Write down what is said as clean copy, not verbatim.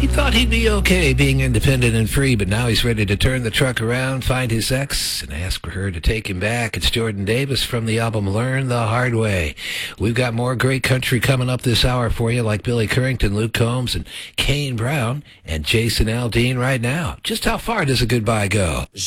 Thought he'd be okay being independent and free, but now he's ready to turn the truck around, find his ex, and ask for her to take him back. It's Jordan Davis from the album Learn the Hard Way. We've got more great country coming up this hour for you, like Billy Currington, Luke Combs, and Kane Brown, and Jason Aldean right now. Just how far does a goodbye go?